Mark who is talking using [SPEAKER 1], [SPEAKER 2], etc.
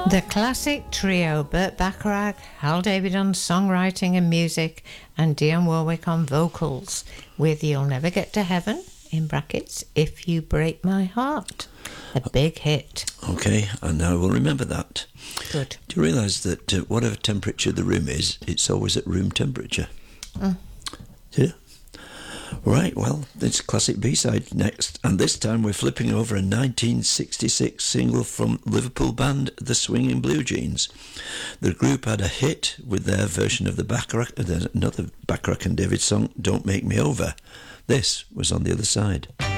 [SPEAKER 1] The classic trio, Burt Bacharach, Hal David on songwriting and music, and Dionne Warwick on vocals, with You'll Never Get to Heaven, in brackets, If You Break My Heart. A big hit.
[SPEAKER 2] Okay, and I will remember that.
[SPEAKER 1] Good.
[SPEAKER 2] Do you realise that whatever temperature the room is, it's always at room temperature? Yeah. Right, well, it's classic B-side next, and this time we're flipping over a 1966 single from Liverpool band The Swinging Blue Jeans. The group had a hit with their version of another Bacharach and David song, Don't Make Me Over. This was on the other side.